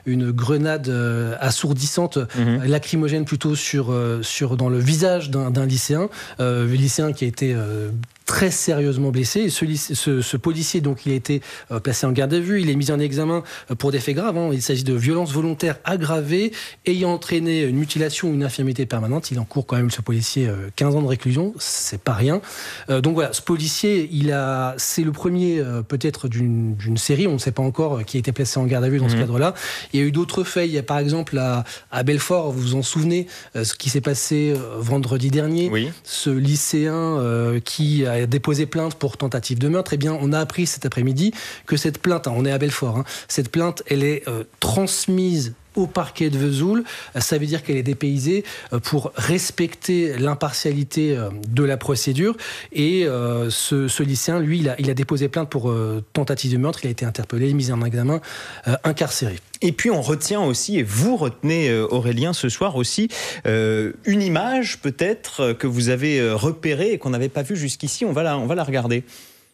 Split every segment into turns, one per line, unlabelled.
une grenade assourdissante, lacrymogène plutôt dans le visage d'un lycéen, qui a été très sérieusement blessé. Et ce policier, donc, il a été placé en garde à vue. Il est mis en examen pour des faits graves. Il s'agit de violences volontaires aggravées ayant entraîné une mutilation ou une infirmité permanente. Il encourt quand même, ce policier, 15 ans de réclusion. C'est pas rien. Donc voilà, ce policier, c'est le premier peut-être d'une série, on ne sait pas encore, qui a été placé en garde à vue dans ce cadre-là. Il y a eu d'autres faits. Il y a par exemple à Belfort, vous vous en souvenez, ce qui s'est passé vendredi dernier. Oui. Ce lycéen qui a déposé plainte pour tentative de meurtre. Eh bien, on a appris cet après-midi que cette plainte, on est à Belfort, cette plainte, elle est transmise au parquet de Vesoul. Ça veut dire qu'elle est dépaysée pour respecter l'impartialité de la procédure. Et ce lycéen, lui, il a déposé plainte pour tentative de meurtre. Il a été interpellé, mis en examen, incarcéré.
Et puis on retient aussi, et vous retenez, Aurélien, ce soir aussi, une image peut-être que vous avez repérée et qu'on n'avait pas vue jusqu'ici. On va la regarder.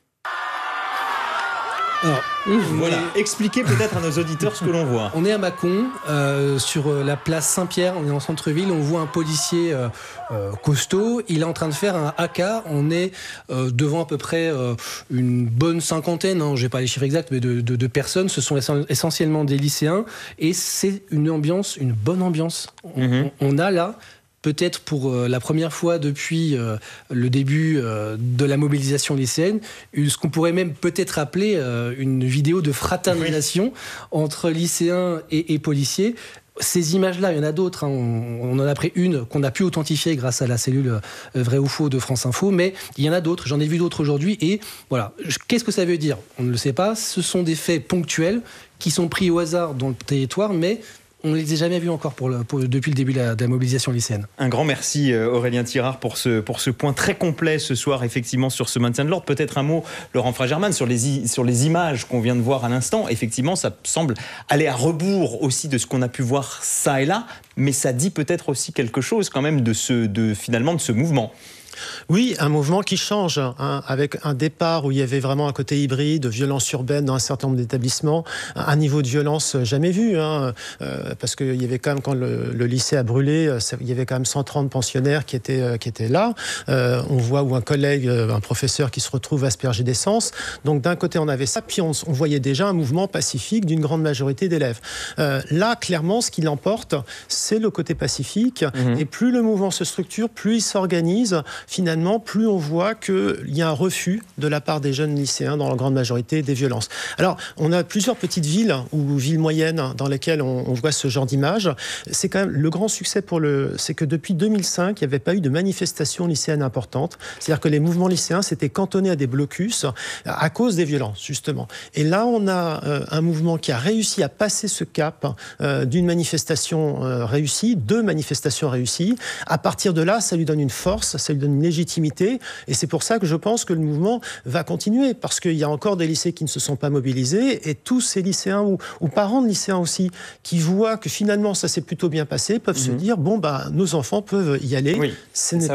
Alors, voilà, expliquez peut-être à nos auditeurs ce que l'on voit.
On est à Mâcon, sur la place Saint-Pierre, on est en centre-ville, on voit un policier costaud, il est en train de faire un AK, on est devant à peu près une bonne cinquantaine, je n'ai pas les chiffres exacts, mais de personnes, ce sont essentiellement des lycéens, et c'est une bonne ambiance. On a là, peut-être pour la première fois depuis le début de la mobilisation lycéenne, ce qu'on pourrait même peut-être appeler une vidéo de fraternisation entre lycéens et policiers. Ces images-là, il y en a d'autres. On en a pris une qu'on a pu authentifier grâce à la cellule Vrai ou Faux de France Info, mais il y en a d'autres. J'en ai vu d'autres aujourd'hui. Et voilà, qu'est-ce que ça veut dire ? On ne le sait pas. Ce sont des faits ponctuels qui sont pris au hasard dans le territoire, mais on ne les a jamais vus encore depuis le début de la mobilisation lycéenne.
Un grand merci Aurélien Tirard pour ce point très complet ce soir, effectivement, sur ce maintien de l'ordre. Peut-être un mot, Laurent Fragerman, sur les images qu'on vient de voir à l'instant. Effectivement, ça semble aller à rebours aussi de ce qu'on a pu voir ça et là, mais ça dit peut-être aussi quelque chose quand même finalement de ce mouvement.
Oui, un mouvement qui change, avec un départ où il y avait vraiment un côté hybride, violence urbaine dans un certain nombre d'établissements, un niveau de violence jamais vu, parce qu'il y avait quand même, quand le lycée a brûlé, il y avait quand même 130 pensionnaires qui étaient là. On voit où un collègue, un professeur qui se retrouve aspergé d'essence. Donc d'un côté on avait ça, puis on voyait déjà un mouvement pacifique d'une grande majorité d'élèves. Là, clairement, ce qui l'emporte, c'est le côté pacifique, et plus le mouvement se structure, plus il s'organise. Finalement, plus on voit qu'il y a un refus de la part des jeunes lycéens, dans la grande majorité, des violences. Alors, on a plusieurs petites villes ou villes moyennes dans lesquelles on voit ce genre d'image. C'est quand même le grand succès c'est que depuis 2005, il n'y avait pas eu de manifestations lycéennes importantes. C'est-à-dire que les mouvements lycéens s'étaient cantonnés à des blocus à cause des violences, justement. Et là, on a un mouvement qui a réussi à passer ce cap d'une manifestation réussie, 2 manifestations réussies. À partir de là, ça lui donne une force, ça lui donne une légitimité, et c'est pour ça que je pense que le mouvement va continuer, parce qu'il y a encore des lycées qui ne se sont pas mobilisés, et tous ces lycéens ou parents de lycéens aussi, qui voient que finalement ça s'est plutôt bien passé, peuvent se dire, nos enfants peuvent y aller, ce n'est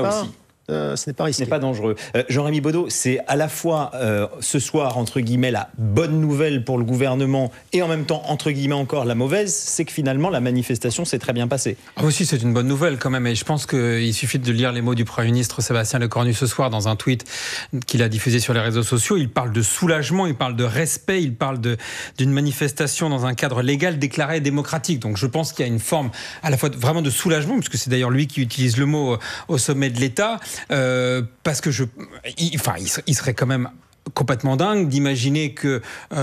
pas risqué.
Ce n'est pas dangereux. Jean-Rémy Baudot, c'est à la fois ce soir, entre guillemets, la bonne nouvelle pour le gouvernement et en même temps, entre guillemets encore, la mauvaise, c'est que finalement la manifestation s'est très bien passée.
Ah aussi, c'est une bonne nouvelle quand même, et je pense qu'il suffit de lire les mots du Premier ministre Sébastien Lecornu ce soir dans un tweet qu'il a diffusé sur les réseaux sociaux. Il parle de soulagement, il parle de respect, il parle d'une manifestation dans un cadre légal déclaré démocratique. Donc je pense qu'il y a une forme à la fois vraiment de soulagement, puisque c'est d'ailleurs lui qui utilise le mot au sommet de l'État, parce que il serait quand même complètement dingue d'imaginer que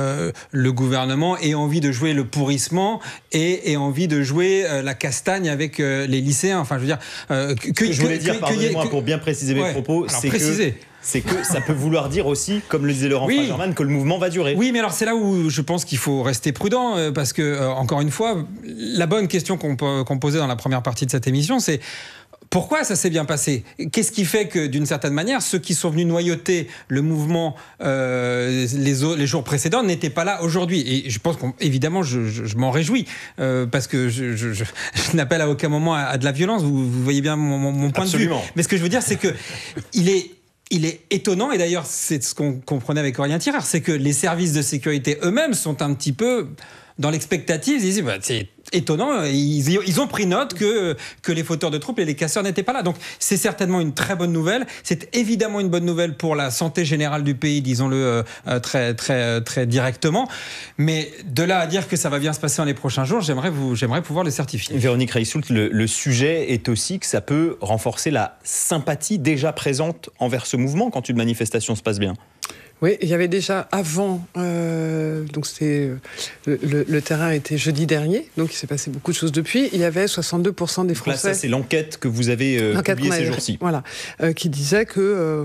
le gouvernement ait envie de jouer le pourrissement et ait envie de jouer la castagne avec les lycéens. Enfin, je veux dire...
je voulais dire, pardonnez-moi, pour bien préciser mes propos, c'est que ça peut vouloir dire aussi, comme le disait Laurent Fragerman, que le mouvement va durer.
Oui, mais alors c'est là où je pense qu'il faut rester prudent, parce que, encore une fois, la bonne question qu'on posait dans la première partie de cette émission, c'est... Pourquoi ça s'est bien passé ? Qu'est-ce qui fait que, d'une certaine manière, ceux qui sont venus noyauter le mouvement les jours précédents n'étaient pas là aujourd'hui ? Et je pense qu'évidemment, je m'en réjouis, parce que je n'appelle à aucun moment à de la violence. Vous voyez bien mon point de vue. Mais ce que je veux dire, c'est que il est étonnant, et d'ailleurs c'est ce qu'on comprenait avec Aurélien Tirard, c'est que les services de sécurité eux-mêmes sont un petit peu dans l'expectative, ils disent c'est étonnant, ils ont pris note que les fauteurs de troubles et les casseurs n'étaient pas là. Donc c'est certainement une très bonne nouvelle. C'est évidemment une bonne nouvelle pour la santé générale du pays, disons-le très, très, très directement. Mais de là à dire que ça va bien se passer dans les prochains jours, j'aimerais pouvoir le certifier.
Véronique Reissoult, le sujet est aussi que ça peut renforcer la sympathie déjà présente envers ce mouvement quand une manifestation se passe bien.
Oui, il y avait déjà avant, donc c'était le terrain était jeudi dernier, donc il s'est passé beaucoup de choses depuis. Il y avait 62% des Français.
Là, ça c'est l'enquête que vous avez publiée ces jours-ci.
Voilà, qui disait que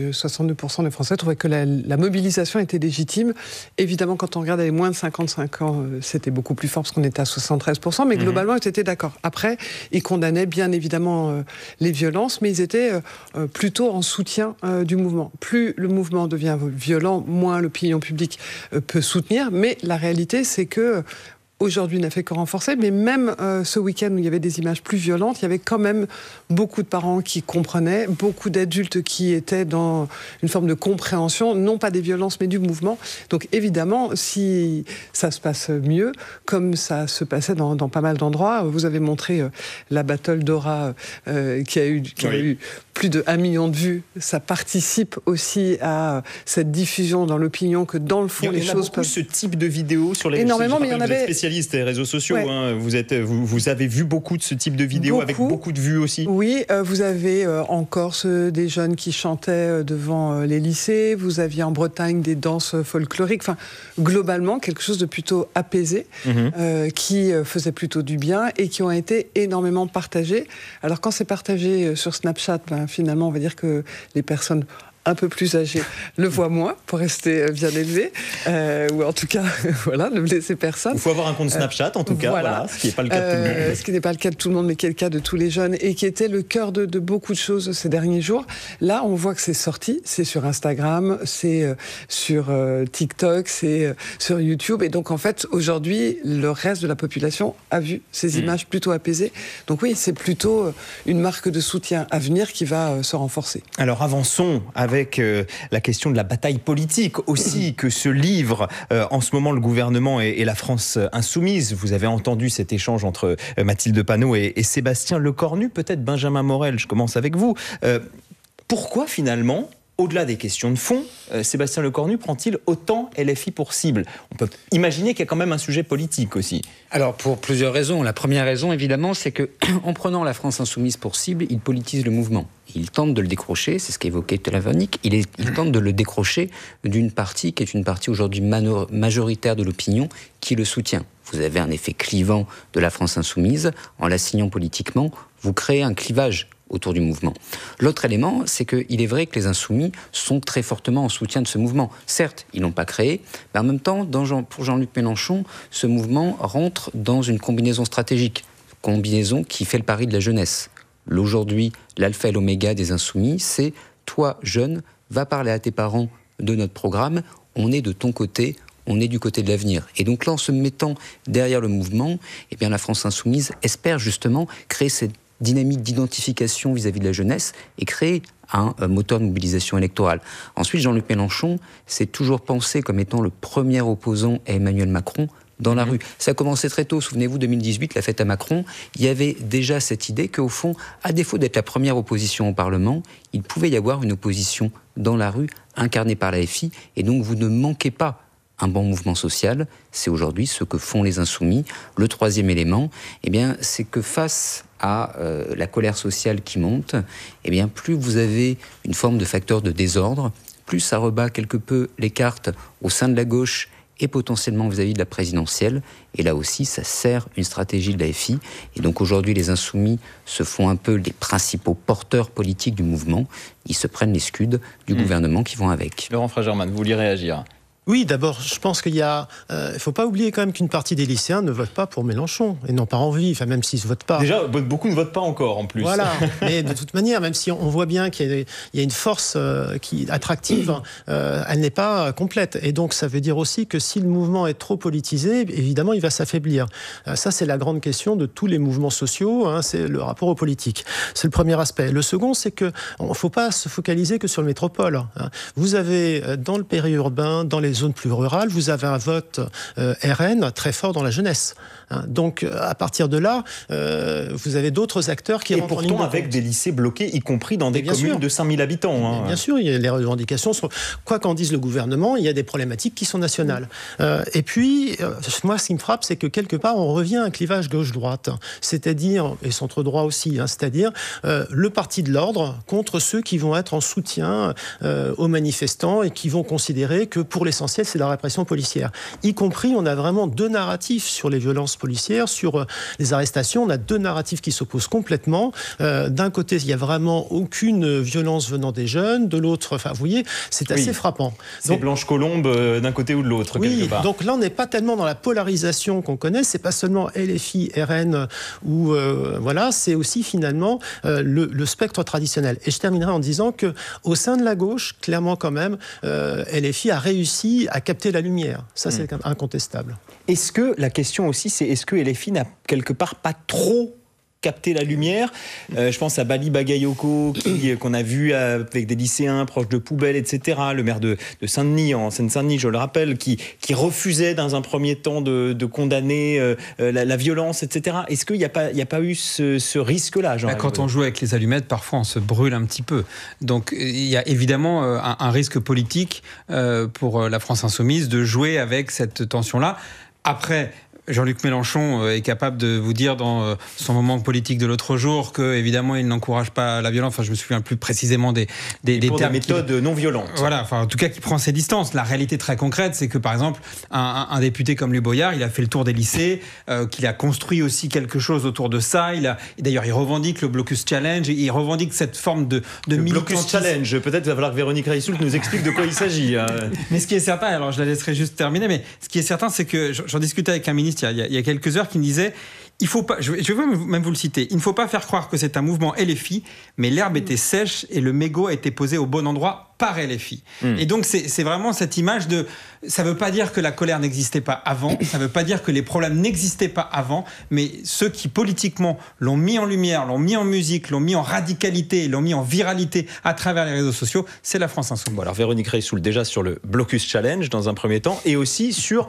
62% des Français trouvaient que la mobilisation était légitime. Évidemment, quand on regarde les moins de 55 ans, c'était beaucoup plus fort parce qu'on était à 73%, mais globalement ils étaient d'accord. Après, ils condamnaient bien évidemment les violences, mais ils étaient plutôt en soutien du mouvement. Plus le mouvement devient violent, moins l'opinion publique peut soutenir. Mais la réalité, c'est que aujourd'hui n'a fait que renforcer, mais même ce week-end où il y avait des images plus violentes, il y avait quand même beaucoup de parents qui comprenaient, beaucoup d'adultes qui étaient dans une forme de compréhension, non pas des violences, mais du mouvement. Donc évidemment, si ça se passe mieux, comme ça se passait dans pas mal d'endroits, vous avez montré la battle d'Aura qui a eu plus de 1 million de vues. Ça participe aussi à cette diffusion dans l'opinion que dans le fond, les choses peuvent...
ce type de vidéos sur les...
Énormément, mais il y en avait...
spécialistes des réseaux sociaux,
ouais.
Hein, vous avez vu beaucoup de ce type de vidéos avec beaucoup de vues aussi.
Oui, vous avez en Corse des jeunes qui chantaient devant les lycées, vous aviez en Bretagne des danses folkloriques, enfin globalement quelque chose de plutôt apaisé, qui faisait plutôt du bien et qui ont été énormément partagés. Alors quand c'est partagé sur Snapchat, finalement on va dire que les personnes un peu plus âgés le voient moins pour rester bien élevé, ou en tout cas, voilà, ne blesser personne.
Il faut avoir un compte Snapchat, en tout cas, voilà, ce qui n'est pas le cas de tout le monde.
Ce qui n'est pas le cas de tout le monde, mais qui est le cas de tous les jeunes, et qui était le cœur de beaucoup de choses ces derniers jours. Là, on voit que c'est sorti, c'est sur Instagram, c'est sur TikTok, c'est sur YouTube, et donc en fait, aujourd'hui, le reste de la population a vu ces images plutôt apaisées. Donc oui, c'est plutôt une marque de soutien à venir qui va se renforcer.
Alors avançons avec la question de la bataille politique aussi que se livrent en ce moment le gouvernement et la France insoumise. Vous avez entendu cet échange entre Mathilde Panot et Sébastien Lecornu, peut-être Benjamin Morel, je commence avec vous. Pourquoi finalement, au-delà des questions de fond, Sébastien Lecornu prend-il autant LFI pour cible ? On peut imaginer qu'il y a quand même un sujet politique aussi.
Alors pour plusieurs raisons. La première raison évidemment, c'est que en prenant la France insoumise pour cible, il politise le mouvement. Il tente de le décrocher, c'est ce qu'évoquait Véronique, il tente de le décrocher d'une partie qui est une partie aujourd'hui majoritaire de l'opinion qui le soutient. Vous avez un effet clivant de la France insoumise, en l'assignant politiquement, vous créez un clivage autour du mouvement. L'autre élément, c'est qu'il est vrai que les insoumis sont très fortement en soutien de ce mouvement. Certes, ils ne l'ont pas créé, mais en même temps, pour Jean-Luc Mélenchon, ce mouvement rentre dans une combinaison stratégique, combinaison qui fait le pari de la jeunesse. Aujourd'hui, l'alpha et l'oméga des insoumis, c'est toi, jeune, va parler à tes parents de notre programme, on est de ton côté, on est du côté de l'avenir. Et donc là, en se mettant derrière le mouvement, eh bien, la France insoumise espère justement créer cette dynamique d'identification vis-à-vis de la jeunesse et créer un moteur de mobilisation électorale. Ensuite, Jean-Luc Mélenchon s'est toujours pensé comme étant le premier opposant à Emmanuel Macron dans la rue. Ça a commencé très tôt, souvenez-vous, 2018, la fête à Macron, il y avait déjà cette idée qu'au fond, à défaut d'être la première opposition au Parlement, il pouvait y avoir une opposition dans la rue, incarnée par la FI, et donc vous ne manquez pas un bon mouvement social. C'est aujourd'hui ce que font les insoumis. Le troisième élément, eh bien, c'est que face à la colère sociale qui monte, eh bien, plus vous avez une forme de facteur de désordre, plus ça rebat quelque peu les cartes au sein de la gauche et potentiellement vis-à-vis de la présidentielle. Et là aussi, ça sert une stratégie de la FI. Et donc aujourd'hui, les insoumis se font un peu les principaux porteurs politiques du mouvement. Ils se prennent les scuds du gouvernement qui vont avec.
Laurent Fragerman, vous vouliez réagir ?
Oui, d'abord, je pense qu'il y a... il ne faut pas oublier quand même qu'une partie des lycéens ne votent pas pour Mélenchon, et n'ont pas envie, enfin, même s'ils ne votent pas.
Déjà, beaucoup ne votent pas encore, en plus.
Voilà, mais de toute manière, même si on voit bien qu'il y a une force attractive, elle n'est pas complète. Et donc, ça veut dire aussi que si le mouvement est trop politisé, évidemment, il va s'affaiblir. Ça, c'est la grande question de tous les mouvements sociaux, hein, c'est le rapport aux politiques. C'est le premier aspect. Le second, c'est qu'il ne faut pas se focaliser que sur le métropole. Hein. Vous avez, dans le périurbain, dans les les zones plus rurales, vous avez un vote RN très fort dans la jeunesse. Donc, à partir de là, vous avez d'autres acteurs qui rentrent en ligne de compte.
Et pourtant, avec des lycées bloqués, y compris dans des communes de 5000 habitants.
Bien sûr, les revendications sont... Quoi qu'en dise le gouvernement, il y a des problématiques qui sont nationales. Et puis, moi, ce qui me frappe, c'est que quelque part, on revient à un clivage gauche-droite. C'est-à-dire, et centre-droit aussi, c'est-à-dire le parti de l'ordre contre ceux qui vont être en soutien aux manifestants et qui vont considérer que, pour l'essentiel, c'est la répression policière. Y compris, on a vraiment deux narratifs sur les violences policières, sur les arrestations. On a deux narratifs qui s'opposent complètement. D'un côté, il n'y a vraiment aucune violence venant des jeunes. De l'autre, vous voyez, c'est assez frappant.
C'est Blanche Colombe d'un côté ou de l'autre, quelque part.
Donc là, on n'est pas tellement dans la polarisation qu'on connaît. C'est pas seulement LFI, RN, ou c'est aussi finalement le spectre traditionnel. Et je terminerai en disant que au sein de la gauche, clairement quand même, LFI a réussi à capter la lumière. Ça, c'est incontestable.
Est-ce que la question aussi, c'est est-ce que LFI n'a quelque part pas trop capter la lumière? Je pense à Bali Bagayoko, qu'on a vu avec des lycéens proches de poubelles, etc. Le maire de Saint-Denis, en Seine-Saint-Denis, je le rappelle, qui refusait dans un premier temps de condamner la violence, etc. Est-ce qu'il n'y a pas eu ce risque-là, Jean?
Quand on joue avec les allumettes, parfois on se brûle un petit peu. Donc il y a évidemment un risque politique pour la France Insoumise de jouer avec cette tension-là. Après, Jean-Luc Mélenchon est capable de vous dire dans son moment politique de l'autre jour que évidemment il n'encourage pas la violence. Enfin, je me souviens plus précisément des
méthodes non violentes.
Voilà, en tout cas, qui prend ses distances. La réalité très concrète, c'est que par exemple, un député comme Louis Boyard, il a fait le tour des lycées, qu'il a construit aussi quelque chose autour de ça. D'ailleurs, il revendique le Blocus Challenge, il revendique cette forme de
Blocus Challenge. Peut-être va falloir que Véronique Reissoult nous explique de quoi il s'agit.
Mais ce qui est certain, alors je la laisserai juste terminer, mais ce qui est certain, c'est que j'en discutais avec un ministre il y a quelques heures qui me disait il faut pas, je veux même vous le citer, il ne faut pas faire croire que c'est un mouvement LFI, mais l'herbe était sèche et le mégot a été posé au bon endroit par LFI. Et donc c'est vraiment cette image de, ça ne veut pas dire que la colère n'existait pas avant, ça ne veut pas dire que les problèmes n'existaient pas avant, mais ceux qui politiquement l'ont mis en lumière, l'ont mis en musique, l'ont mis en radicalité, l'ont mis en viralité à travers les réseaux sociaux, c'est la France Insoumise.
Bon, alors Véronique Reissoult, déjà sur le Blocus Challenge dans un premier temps, et aussi sur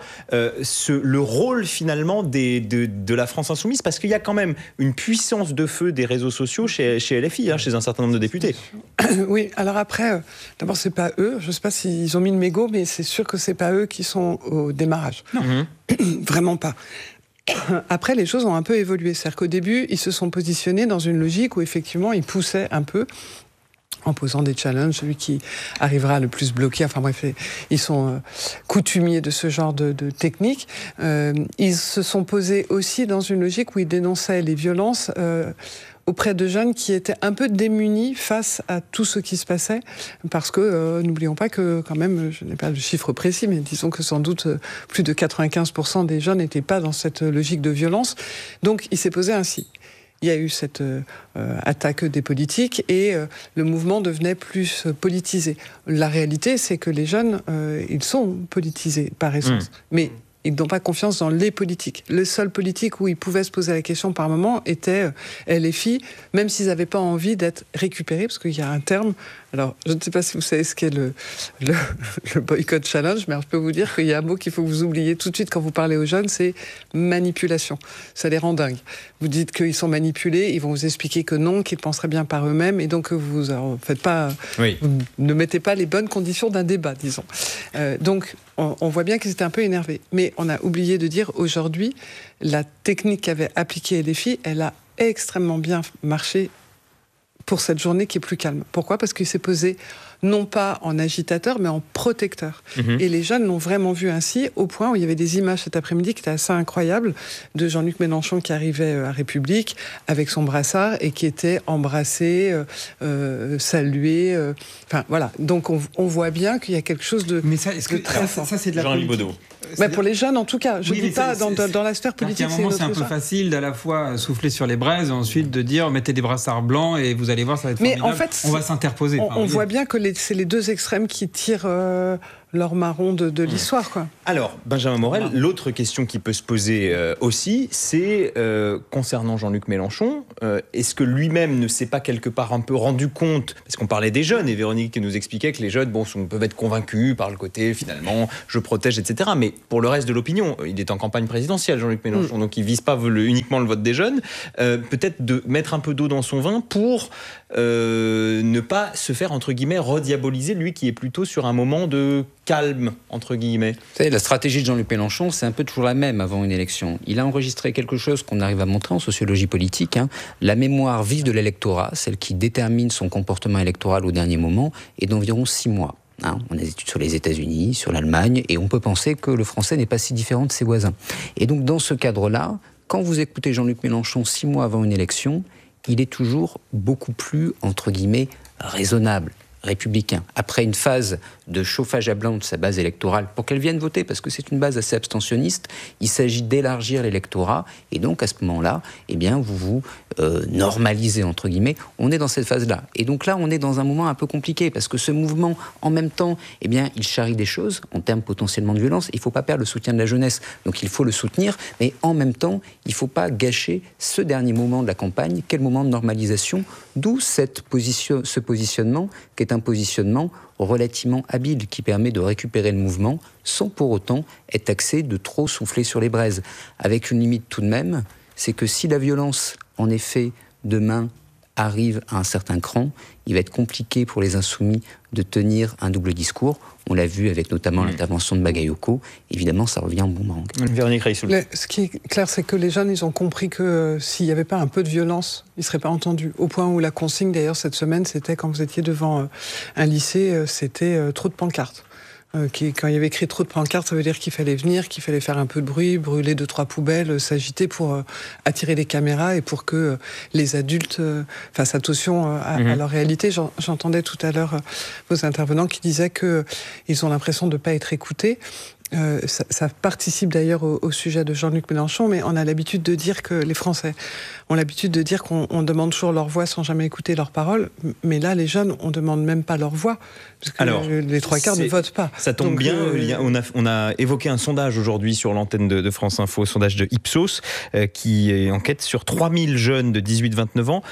le rôle finalement de la France Insoumise, parce qu'il y a quand même une puissance de feu des réseaux sociaux chez LFI, chez un certain nombre de députés.
Oui, alors après, d'abord c'est pas eux, je sais pas s'ils ont mis le mégot, mais c'est sûr que c'est pas eux qui sont au démarrage. Non. Vraiment pas. Après, les choses ont un peu évolué. C'est-à-dire qu'au début, ils se sont positionnés dans une logique où effectivement, ils poussaient un peu en posant des challenges, celui qui arrivera le plus bloqué. Enfin bref, ils sont coutumiers de ce genre de technique. Ils se sont posés aussi dans une logique où ils dénonçaient les violences auprès de jeunes qui étaient un peu démunis face à tout ce qui se passait, parce que n'oublions pas que quand même, je n'ai pas le chiffre précis, mais disons que sans doute plus de 95% des jeunes n'étaient pas dans cette logique de violence. Donc il s'est posé ainsi. Il y a eu cette attaque des politiques et le mouvement devenait plus politisé. La réalité, c'est que les jeunes, ils sont politisés par essence. Mais ils n'ont pas confiance dans les politiques. Le seul politique où ils pouvaient se poser la question par moment était LFI, même s'ils n'avaient pas envie d'être récupérés, parce qu'il y a un terme. Alors, je ne sais pas si vous savez ce qu'est le boycott challenge, mais alors je peux vous dire qu'il y a un mot qu'il faut que vous oubliez tout de suite quand vous parlez aux jeunes, c'est manipulation. Ça les rend dingues. Vous dites qu'ils sont manipulés, ils vont vous expliquer que non, qu'ils penseraient bien par eux-mêmes, et donc vous faites pas, vous ne mettez pas les bonnes conditions d'un débat, disons. Donc, on voit bien qu'ils étaient un peu énervés. Mais on a oublié de dire, aujourd'hui, la technique qu'avait appliquée LFI, elle a extrêmement bien marché pour cette journée qui est plus calme. Pourquoi ? Parce qu'il s'est posé non pas en agitateur, mais en protecteur. Et les jeunes l'ont vraiment vu ainsi, au point où il y avait des images cet après-midi qui étaient assez incroyables, de Jean-Luc Mélenchon qui arrivait à République avec son brassard et qui était embrassé, salué. Enfin, voilà. Donc, on voit bien qu'il y a quelque chose de,
mais ça, est-ce que
très fort.
Ça, c'est de la
Jean-Louis Baudot.
Mais pour les jeunes, en tout cas. Je ne dis pas dans la sphère politique.
À un moment, c'est un peu facile d'à la fois souffler sur les braises et ensuite de dire mettez des brassards blancs et vous allez voir, ça va être formidable.
Mais en fait,
on va s'interposer.
On voit bien que c'est les deux extrêmes qui tirent l'or marron de l'histoire, quoi.
Alors, Benjamin Morel, l'autre question qui peut se poser aussi, c'est concernant Jean-Luc Mélenchon, est-ce que lui-même ne s'est pas quelque part un peu rendu compte, parce qu'on parlait des jeunes, et Véronique nous expliquait que les jeunes peuvent être convaincus par le côté, finalement, je protège, etc. Mais pour le reste de l'opinion, il est en campagne présidentielle, Jean-Luc Mélenchon, donc il ne vise pas uniquement le vote des jeunes, peut-être de mettre un peu d'eau dans son vin pour ne pas se faire, entre guillemets, rediaboliser, lui qui est plutôt sur un moment de calme, entre guillemets.
Vous savez, la stratégie de Jean-Luc Mélenchon, c'est un peu toujours la même avant une élection. Il a enregistré quelque chose qu'on arrive à montrer en sociologie politique, la mémoire vive de l'électorat, celle qui détermine son comportement électoral au dernier moment, est d'environ 6 mois. On a des études sur les États-Unis, sur l'Allemagne, et on peut penser que le français n'est pas si différent de ses voisins. Et donc, dans ce cadre-là, quand vous écoutez Jean-Luc Mélenchon 6 mois avant une élection, il est toujours beaucoup plus, entre guillemets, raisonnable, républicain. Après une phase de chauffage à blanc de sa base électorale pour qu'elle vienne voter, parce que c'est une base assez abstentionniste, il s'agit d'élargir l'électorat, et donc à ce moment-là, eh bien, vous normalisez, entre guillemets, on est dans cette phase-là. Et donc là, on est dans un moment un peu compliqué, parce que ce mouvement, en même temps, eh bien, il charrie des choses, en termes potentiellement de violence, il ne faut pas perdre le soutien de la jeunesse, donc il faut le soutenir, mais en même temps, il ne faut pas gâcher ce dernier moment de la campagne, quel moment de normalisation, d'où ce positionnement, qui est un positionnement relativement habile, qui permet de récupérer le mouvement sans pour autant être taxé de trop souffler sur les braises. Avec une limite tout de même, c'est que si la violence, en effet, demain arrive à un certain cran, il va être compliqué pour les insoumis de tenir un double discours. On l'a vu avec notamment l'intervention de Bagayoko. Évidemment, ça revient en boomerang.
Véronique Reissoul.
Ce qui est clair, c'est que les jeunes, ils ont compris que s'il n'y avait pas un peu de violence, ils ne seraient pas entendus. Au point où la consigne, d'ailleurs, cette semaine, c'était quand vous étiez devant un lycée, c'était trop de pancartes. Quand il y avait écrit trop de pancartes, ça veut dire qu'il fallait venir, qu'il fallait faire un peu de bruit, brûler 2-3 poubelles, s'agiter pour attirer les caméras et pour que les adultes fassent attention à leur réalité. J'entendais tout à l'heure vos intervenants qui disaient qu'ils ont l'impression de ne pas être écoutés. Ça participe d'ailleurs au sujet de Jean-Luc Mélenchon, mais on a l'habitude de dire que les Français ont l'habitude de dire qu'on demande toujours leur voix sans jamais écouter leurs paroles. Mais là, les jeunes, on ne demande même pas leur voix, parce que les 3/4 ne votent pas.
Ça tombe bien, on a évoqué un sondage aujourd'hui sur l'antenne de France Info, sondage de Ipsos, qui enquête sur 3000 jeunes de 18-29 ans.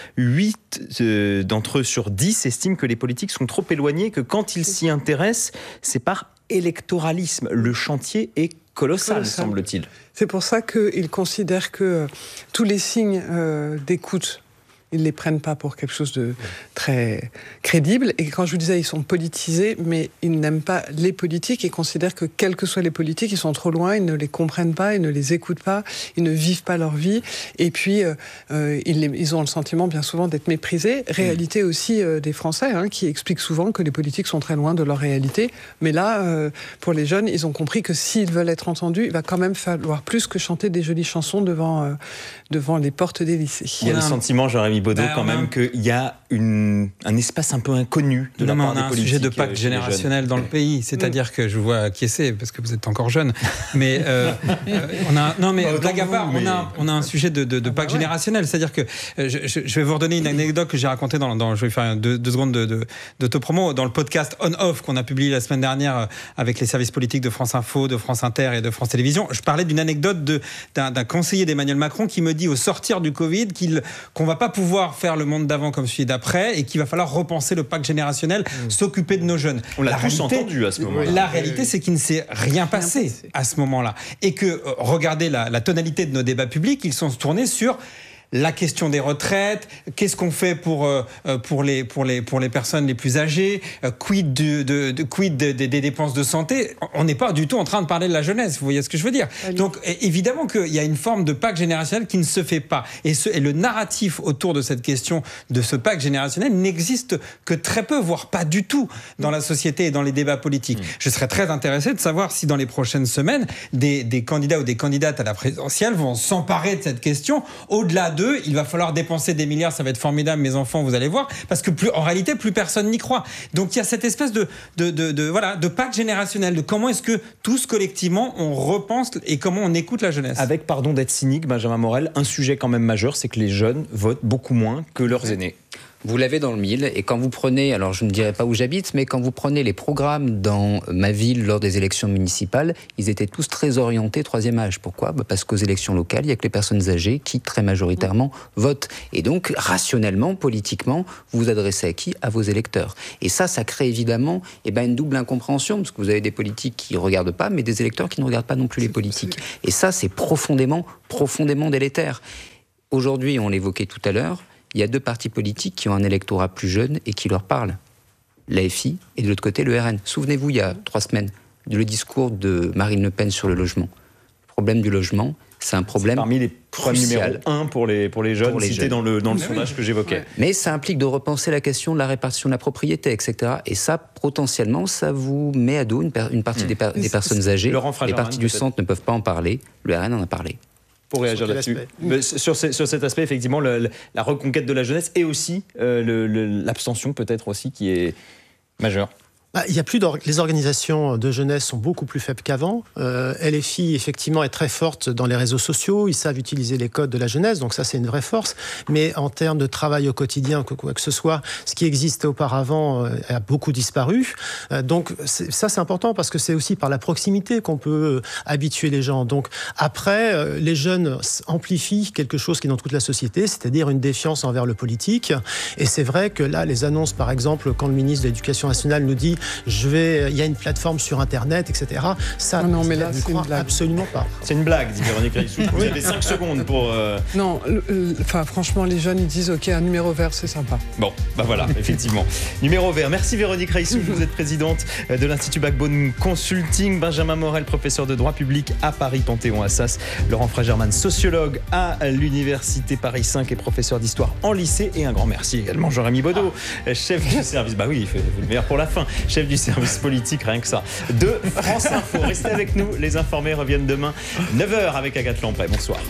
8 d'entre eux sur 10 estiment que les politiques sont trop éloignés, que quand ils s'y intéressent, c'est par électoralisme. Le chantier est colossal, semble-t-il.
C'est pour ça qu'ils considèrent que tous les signes d'écoute, ils ne les prennent pas pour quelque chose de très crédible. Et quand je vous disais, ils sont politisés, mais ils n'aiment pas les politiques et considèrent que, quels que soient les politiques, ils sont trop loin, ils ne les comprennent pas, ils ne les écoutent pas, ils ne vivent pas leur vie. Et puis, ils ont le sentiment, bien souvent, d'être méprisés. Réalité aussi des Français, qui expliquent souvent que les politiques sont très loin de leur réalité. Mais là, pour les jeunes, ils ont compris que s'ils veulent être entendus, il va quand même falloir plus que chanter des jolies chansons devant les portes des lycées.
Il y a le sentiment, Jérémy Baudot, quand même, qu'il y a un espace un peu inconnu de la part des politiques.
On a un sujet de pacte générationnel dans le pays, c'est-à-dire que je vous vois acquiescer, parce que vous êtes encore jeune, mais blague à part, on a un sujet de pacte générationnel, c'est-à-dire que je vais vous redonner une anecdote que j'ai racontée je vais faire deux secondes d'autopromo dans le podcast On-Off qu'on a publié la semaine dernière avec les services politiques de France Info, de France Inter et de France Télévisions. Je parlais d'une anecdote d'un conseiller d'Emmanuel Macron qui me dit au sortir du Covid qu'on va pas pouvoir faire le monde d'avant comme celui d'après et qu'il va falloir repenser le pacte générationnel, s'occuper de nos jeunes.
On l'a tous entendu à ce moment-là.
La réalité, c'est qu'il ne s'est rien passé à ce moment-là. Et que, regardez la tonalité de nos débats publics, ils sont tournés sur la question des retraites, qu'est-ce qu'on fait pour les personnes les plus âgées, quid des dépenses de santé. On n'est pas du tout en train de parler de la jeunesse, vous voyez ce que je veux dire. Donc évidemment qu'il y a une forme de pacte générationnel qui ne se fait pas. Et le narratif autour de cette question, de ce pacte générationnel, n'existe que très peu, voire pas du tout, dans la société et dans les débats politiques. Je serais très intéressé de savoir si dans les prochaines semaines, des candidats ou des candidates à la présidentielle vont s'emparer de cette question, au-delà il va falloir dépenser des milliards, ça va être formidable, mes enfants, vous allez voir, parce que en réalité, plus personne n'y croit. Donc il y a cette espèce de pacte générationnel, de comment est-ce que tous collectivement on repense et comment on écoute la jeunesse.
Avec, pardon d'être cynique, Benjamin Morel, un sujet quand même majeur, c'est que les jeunes votent beaucoup moins que leurs aînés.
Vous l'avez dans le mille, et quand vous prenez, alors je ne dirais pas où j'habite, mais quand vous prenez les programmes dans ma ville lors des élections municipales, ils étaient tous très orientés troisième âge. Pourquoi ? Parce qu'aux élections locales, il n'y a que les personnes âgées qui, très majoritairement, votent. Et donc, rationnellement, politiquement, vous vous adressez à qui ? À vos électeurs. Et ça crée évidemment une double incompréhension, parce que vous avez des politiques qui ne regardent pas, mais des électeurs qui ne regardent pas non plus les politiques. Et ça, c'est profondément délétère. Aujourd'hui, on l'évoquait tout à l'heure, il y a 2 partis politiques qui ont un électorat plus jeune et qui leur parlent. L'AFI et de l'autre côté le RN. Souvenez-vous, il y a 3 semaines, le discours de Marine Le Pen sur le logement. Le problème du logement, c'est un problème
parmi les problèmes numéro 1 pour les jeunes, cités dans le sondage que j'évoquais.
Ouais. Mais ça implique de repenser la question de la répartition de la propriété, etc. Et ça, potentiellement, ça vous met à dos une partie des personnes âgées. Les partis du centre ne peuvent pas en parler. Le RN en a parlé.
Pour réagir là-dessus. Sur cet aspect, effectivement, la reconquête de la jeunesse et aussi l'abstention peut-être aussi qui est majeure.
Il y a plus les organisations de jeunesse sont beaucoup plus faibles qu'avant. LFI, effectivement, est très forte dans les réseaux sociaux. Ils savent utiliser les codes de la jeunesse, donc ça, c'est une vraie force. Mais en termes de travail au quotidien, quoi que ce soit, ce qui existait auparavant a beaucoup disparu. Donc ça, c'est important parce que c'est aussi par la proximité qu'on peut habituer les gens. Donc après, les jeunes amplifient quelque chose qui est dans toute la société, c'est-à-dire une défiance envers le politique. Et c'est vrai que là, les annonces, par exemple, quand le ministre de l'Éducation nationale nous dit il y a une plateforme sur Internet, etc. Ça,
non, mais là,
je ne crois absolument pas.
C'est une blague, dit Véronique Raissou. Vous avez 5 secondes pour...
Non, franchement, les jeunes, ils disent, OK, un numéro vert, c'est sympa.
Bon, voilà, effectivement. Numéro vert. Merci Véronique Raissou, vous êtes présidente de l'Institut Backbone Consulting. Benjamin Morel, professeur de droit public à Paris Panthéon-Assas. Laurent Fragerman, sociologue à l'Université Paris 5 et professeur d'histoire en lycée. Et un grand merci également, Jérémy Baudot, chef du service... Bah oui, il fait le meilleur pour la fin. Chef du service politique, rien que ça, de France Info. Restez avec nous, les informés reviennent demain, 9h avec Agathe Lamprey. Bonsoir.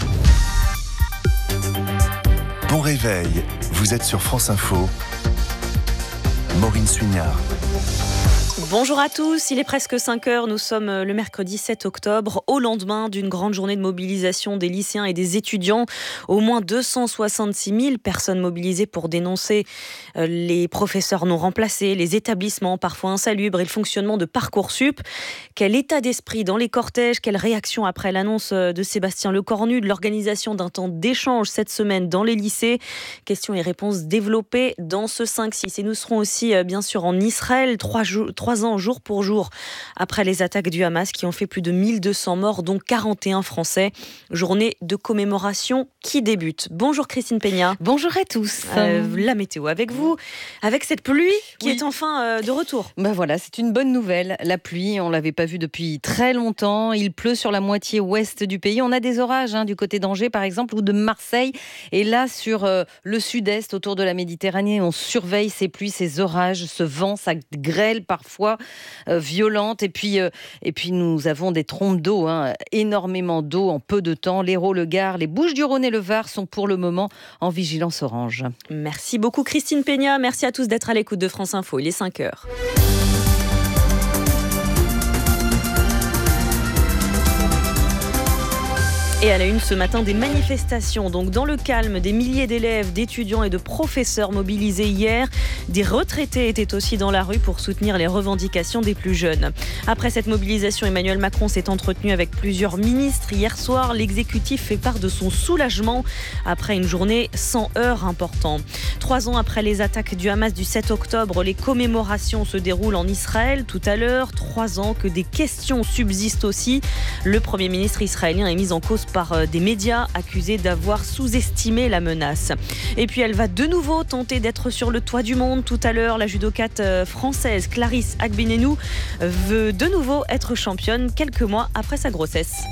Bon réveil, vous êtes sur France Info. Maureen Suignard.
Bonjour à tous, il est presque 5h, nous sommes le mercredi 7 octobre, au lendemain d'une grande journée de mobilisation des lycéens et des étudiants. Au moins 266 000 personnes mobilisées pour dénoncer les professeurs non remplacés, les établissements parfois insalubres et le fonctionnement de Parcoursup. Quel état d'esprit dans les cortèges, quelle réaction après l'annonce de Sébastien Lecornu de l'organisation d'un temps d'échange cette semaine dans les lycées. Questions et réponses développées dans ce 5-6. Et nous serons aussi bien sûr en Israël, 3 ans jour pour jour après les attaques du Hamas qui ont fait plus de 1200 morts, dont 41 Français. Journée de commémoration qui débute. Bonjour Christine Peña.
Bonjour à tous.
La météo avec vous, avec cette pluie qui est enfin de retour.
Voilà, c'est une bonne nouvelle. La pluie, on ne l'avait pas vue depuis très longtemps. Il pleut sur la moitié ouest du pays. On a des orages du côté d'Angers par exemple ou de Marseille. Et là sur le sud-est, autour de la Méditerranée, on surveille ces pluies, ces orages, ce vent, ça grêle parfois violente. Et puis nous avons des trompes d'eau, énormément d'eau en peu de temps. L'Hérault, le Gard, les Bouches-du-Rhône et le Var sont pour le moment en vigilance orange.
Merci beaucoup Christine Peña. Merci à tous d'être à l'écoute de France Info. Il est 5h. Et à la une ce matin, des manifestations. Donc dans le calme, des milliers d'élèves, d'étudiants et de professeurs mobilisés hier. Des retraités étaient aussi dans la rue pour soutenir les revendications des plus jeunes. Après cette mobilisation, Emmanuel Macron s'est entretenu avec plusieurs ministres. Hier soir, l'exécutif fait part de son soulagement après une journée sans heurts importants. 3 ans après les attaques du Hamas du 7 octobre, les commémorations se déroulent en Israël tout à l'heure. 3 ans que des questions subsistent aussi. Le Premier ministre israélien est mis en cause par des médias accusés d'avoir sous-estimé la menace. Et puis elle va de nouveau tenter d'être sur le toit du monde. Tout à l'heure, la judokate française Clarisse Agbenenou veut de nouveau être championne quelques mois après sa grossesse.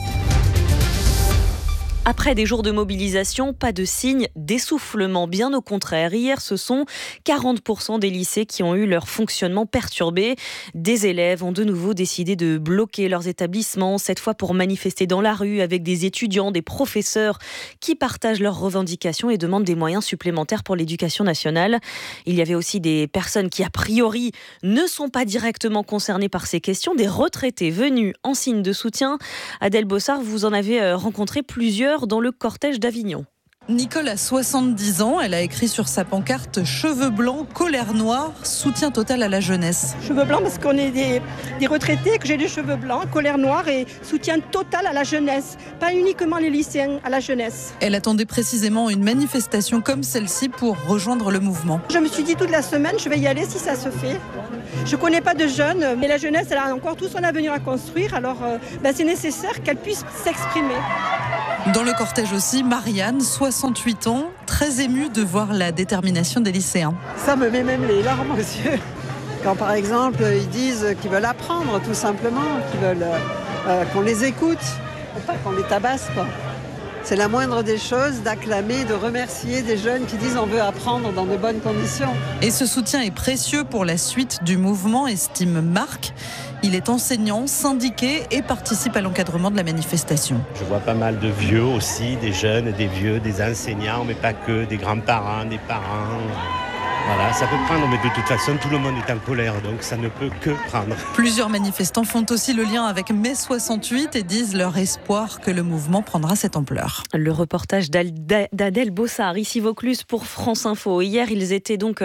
Après des jours de mobilisation, pas de signe d'essoufflement. Bien au contraire, hier, ce sont 40% des lycées qui ont eu leur fonctionnement perturbé. Des élèves ont de nouveau décidé de bloquer leurs établissements, cette fois pour manifester dans la rue avec des étudiants, des professeurs qui partagent leurs revendications et demandent des moyens supplémentaires pour l'éducation nationale. Il y avait aussi des personnes qui, a priori, ne sont pas directement concernées par ces questions, des retraités venus en signe de soutien. Adèle Bossard, vous en avez rencontré plusieurs dans le cortège d'Avignon.
Nicole a 70 ans. Elle a écrit sur sa pancarte « Cheveux blancs, colère noire, soutien total à la jeunesse ».
Cheveux blancs parce qu'on est des retraités, que j'ai des cheveux blancs, colère noire et soutien total à la jeunesse. Pas uniquement les lycéens, à la jeunesse.
Elle attendait précisément une manifestation comme celle-ci pour rejoindre le mouvement.
Je me suis dit toute la semaine, je vais y aller si ça se fait. Je ne connais pas de jeunes, mais la jeunesse, elle a encore tout son avenir à construire. Alors c'est nécessaire qu'elle puisse s'exprimer.
Dans le cortège aussi, Marianne, 68 ans, très émue de voir la détermination des lycéens.
Ça me met même les larmes aux yeux. Quand par exemple, ils disent qu'ils veulent apprendre tout simplement, qu'ils veulent qu'on les écoute, pas qu'on les tabasse, quoi. C'est la moindre des choses d'acclamer, de remercier des jeunes qui disent on veut apprendre dans de bonnes conditions.
Et ce soutien est précieux pour la suite du mouvement, estime Marc. Il est enseignant, syndiqué et participe à l'encadrement de la manifestation.
Je vois pas mal de vieux aussi, des jeunes, des vieux, des enseignants, mais pas que, des grands-parents, des parents. Voilà, ça peut prendre, mais de toute façon, tout le monde est en colère, donc ça ne peut que prendre.
Plusieurs manifestants font aussi le lien avec mai 68 et disent leur espoir que le mouvement prendra cette ampleur.
Le reportage d'Adèle Bossard, ici Vaucluse pour France Info. Hier, ils étaient donc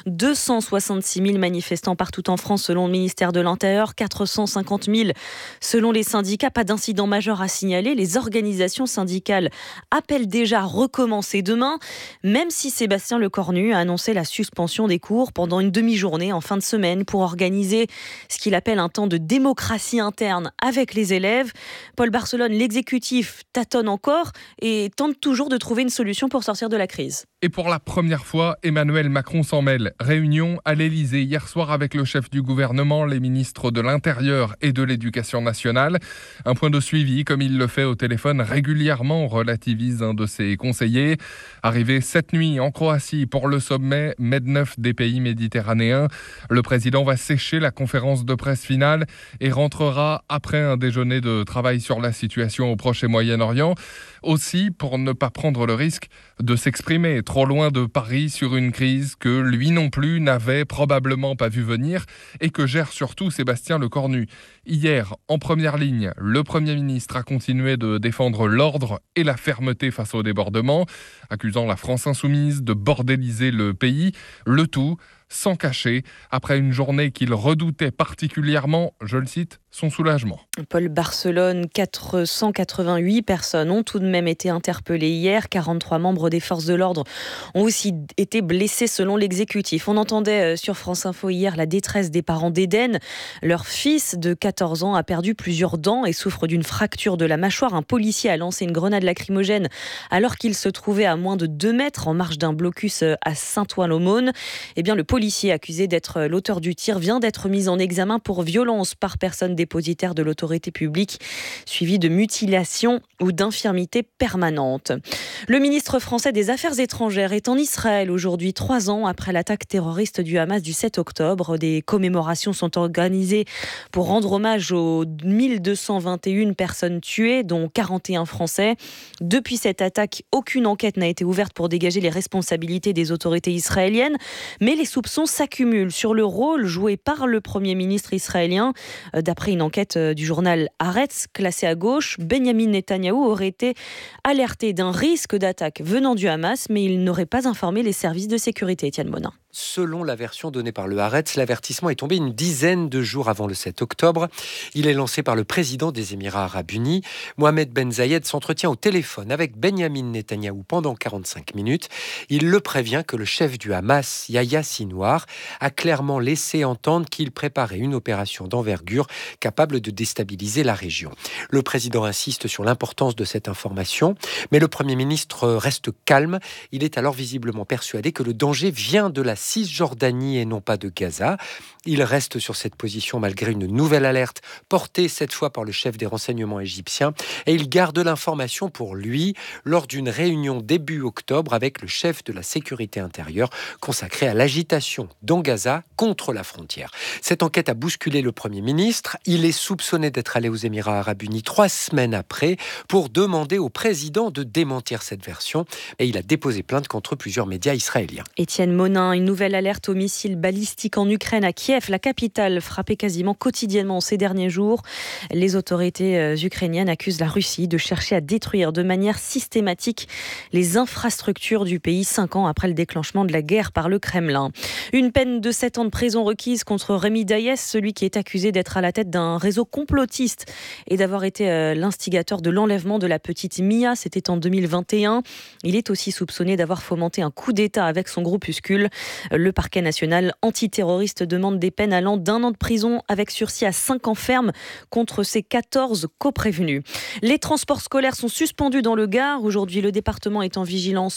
266 000 manifestants partout en France selon le ministère de l'Intérieur, 450 000 selon les syndicats. Pas d'incident majeur à signaler. Les organisations syndicales appellent déjà à recommencer demain, même si Sébastien Lecornu a annoncé la suspension des cours pendant une demi-journée en fin de semaine pour organiser ce qu'il appelle un temps de démocratie interne avec les élèves. Paul Barcelone, l'exécutif, tâtonne encore et tente toujours de trouver une solution pour sortir de la crise.
Et pour la première fois, Emmanuel Macron s'en mêle. Réunion à l'Elysée hier soir avec le chef du gouvernement, les ministres de l'Intérieur et de l'Éducation nationale. Un point de suivi, comme il le fait au téléphone régulièrement, relativise un de ses conseillers. Arrivé cette nuit en Croatie pour le sommet Med9 des pays méditerranéens, le président va sécher la conférence de presse finale et rentrera après un déjeuner de travail sur la situation au Proche et Moyen-Orient. Aussi pour ne pas prendre le risque de s'exprimer trop loin de Paris sur une crise que lui non plus n'avait probablement pas vu venir et que gère surtout Sébastien Lecornu. Hier, en première ligne, le Premier ministre a continué de défendre l'ordre et la fermeté face au débordement, accusant la France insoumise de bordéliser le pays, le tout sans cacher, après une journée qu'il redoutait particulièrement, je le cite, son soulagement.
Paul Barcelone, 488 personnes ont tout de même été interpellées hier. 43 membres des forces de l'ordre ont aussi été blessés selon l'exécutif. On entendait sur France Info hier la détresse des parents d'Eden. Leur fils de 14 ans a perdu plusieurs dents et souffre d'une fracture de la mâchoire. Un policier a lancé une grenade lacrymogène alors qu'il se trouvait à moins de 2 mètres en marge d'un blocus à Saint-Ouen-l'Aumône. Eh bien, le policier accusé d'être l'auteur du tir vient d'être mis en examen pour violence par personne dépositaire de l'autorité publique, suivi de mutilation ou d'infirmité permanente. Le ministre français des Affaires étrangères est en Israël aujourd'hui, 3 ans après l'attaque terroriste du Hamas du 7 octobre. Des commémorations sont organisées pour rendre hommage aux 1221 personnes tuées, dont 41 Français. Depuis cette attaque, aucune enquête n'a été ouverte pour dégager les responsabilités des autorités israéliennes, mais les soupçons s'accumulent sur le rôle joué par le Premier ministre israélien. D'après une enquête du journal Haaretz, classée à gauche, Benyamin Netanyahou aurait été alerté d'un risque d'attaque venant du Hamas, mais il n'aurait pas informé les services de sécurité. Étienne Monin.
Selon la version donnée par le Haaretz, l'avertissement est tombé une dizaine de jours avant le 7 octobre. Il est lancé par le président des Émirats arabes unis. Mohamed Ben Zayed s'entretient au téléphone avec Benyamin Netanyahou pendant 45 minutes. Il le prévient que le chef du Hamas, Yahya Sinwar, a clairement laissé entendre qu'il préparait une opération d'envergure capable de déstabiliser la région. Le président insiste sur l'importance de cette information, mais le Premier ministre reste calme. Il est alors visiblement persuadé que le danger vient de la Cisjordanie et non pas de Gaza. Il reste sur cette position malgré une nouvelle alerte portée cette fois par le chef des renseignements égyptiens et il garde l'information pour lui lors d'une réunion début octobre avec le chef de la sécurité intérieure consacrée à l'agitation dans Gaza contre la frontière. Cette enquête a bousculé le Premier ministre. Il est soupçonné d'être allé aux Émirats arabes unis 3 semaines après pour demander au président de démentir cette version et il a déposé plainte contre plusieurs médias israéliens.
Étienne Monin, une Nouvelle alerte aux missiles balistiques en Ukraine, à Kiev, la capitale frappée quasiment quotidiennement ces derniers jours. Les autorités ukrainiennes accusent la Russie de chercher à détruire de manière systématique les infrastructures du pays 5 ans après le déclenchement de la guerre par le Kremlin. Une peine de 7 ans de prison requise contre Rémi Daïs, celui qui est accusé d'être à la tête d'un réseau complotiste et d'avoir été l'instigateur de l'enlèvement de la petite Mia. C'était en 2021. Il est aussi soupçonné d'avoir fomenté un coup d'État avec son groupuscule. Le parquet national antiterroriste demande des peines allant d'1 an de prison avec sursis à 5 ans ferme contre ses 14 coprévenus. Les transports scolaires sont suspendus dans le Gard. Aujourd'hui, le département est en vigilance